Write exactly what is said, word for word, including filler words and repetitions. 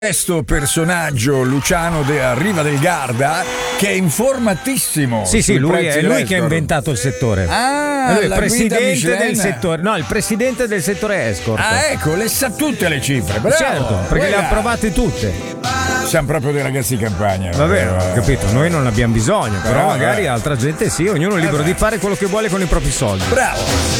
Questo personaggio Luciano de Riva del Garda, che è informatissimo. Sì, sì, sui lui prezzi è lui Restor. che ha inventato il settore. Ah, lui è il la presidente guida del Michelin. settore. No, il presidente del settore escort. Ah, ecco, le sa tutte le cifre. Bravo. Certo, perché le ha Guarda. provate tutte. Siamo proprio dei ragazzi di campagna. Vabbè, eh. ho capito, noi non abbiamo bisogno, però Però, magari eh. altra gente sì, ognuno è libero Eh, di fare quello che vuole con i propri soldi. Bravo.